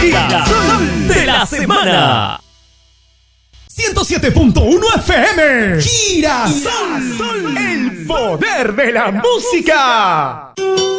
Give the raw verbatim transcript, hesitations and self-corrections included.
Girasol de la semana. ciento siete punto uno F M. Girasol. El poder de la música.